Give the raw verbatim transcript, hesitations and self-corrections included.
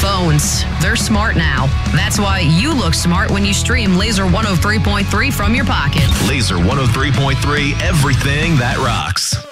phones. They're smart now. That's why you look smart when you stream Laser one oh three point three from your pocket. Laser one oh three point three, everything that rocks.